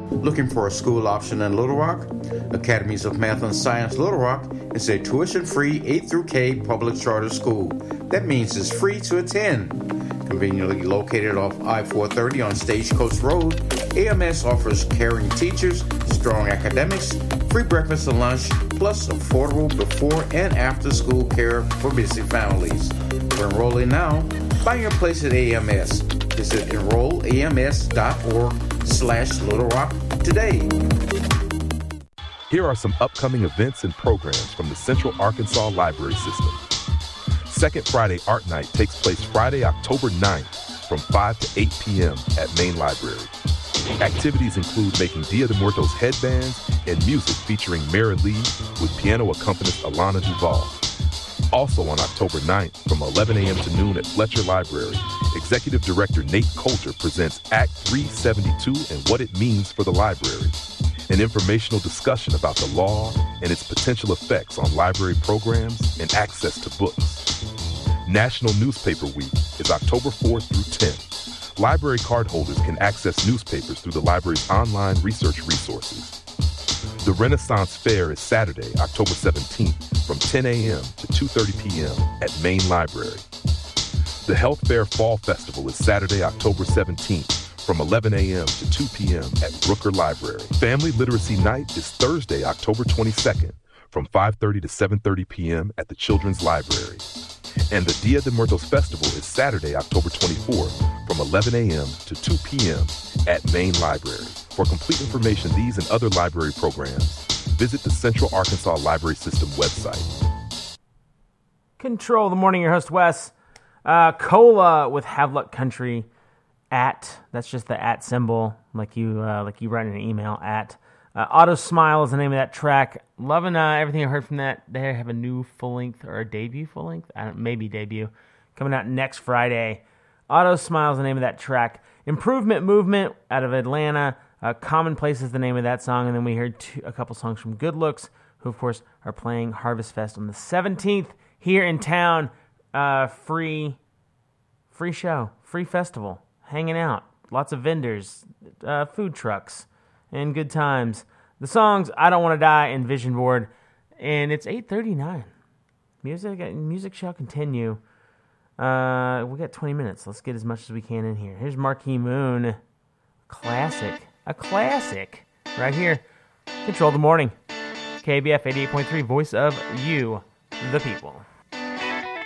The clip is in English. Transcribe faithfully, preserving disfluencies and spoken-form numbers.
Looking for a school option in Little Rock? Academies of Math and Science Little Rock is a tuition-free eighth through K public charter school. That means it's free to attend. Conveniently located off I four thirty on Stagecoach Road, A M S offers caring teachers, strong academics, free breakfast and lunch, plus affordable before and after school care for busy families. For enrolling now, find your place at A M S. Visit enroll A M S dot org slash Little Rock today. Here are some upcoming events and programs from the Central Arkansas Library System. Second Friday Art Night takes place Friday, October ninth from five to eight p.m. at Main Library. Activities include making Dia de Muertos headbands and music featuring Mara Lee with piano accompanist Alana Duval. Also on October ninth from eleven a.m. to noon at Fletcher Library, Executive Director Nate Coulter presents Act three seventy-two and what it means for the library, an informational discussion about the law and its potential effects on library programs and access to books. National Newspaper Week is October fourth through tenth. Library cardholders can access newspapers through the library's online research resources. The Renaissance Fair is Saturday, October seventeenth from ten a.m. to two thirty p.m. at Main Library. The Health Fair Fall Festival is Saturday, October seventeenth from eleven a.m. to two p.m. at Brooker Library. Family Literacy Night is Thursday, October twenty-second from five thirty to seven thirty p.m. at the Children's Library. And the Dia de Muertos Festival is Saturday, October twenty-fourth from eleven a.m. to two p.m. at Main Library. For complete information on these and other library programs, visit the Central Arkansas Library System website. Control the morning, your host Wes. Uh, Cola with Havelock Country at, that's just the at symbol, like you uh, like you write in an email, at. Uh, Auto Smile is the name of that track. Loving uh, everything I heard from that. They have a new full-length, or a debut full-length? I don't, maybe debut. Coming out next Friday. Auto Smile is the name of that track. Improvement Movement out of Atlanta. Uh, Commonplace is the name of that song. And then we heard two, a couple songs from Good Looks, who, of course, are playing Harvest Fest on the seventeenth here in town. Uh, free, free show, free festival, hanging out. Lots of vendors, uh, food trucks, and good times. The songs I Don't Want to Die and Vision Board, and it's eight thirty-nine. Music music shall continue. Uh, we got twenty minutes. Let's get as much as we can in here. Here's Marquee Moon. Classic. A classic. Right here. Control the Morning. K B F eighty-eight point three, voice of you, the people.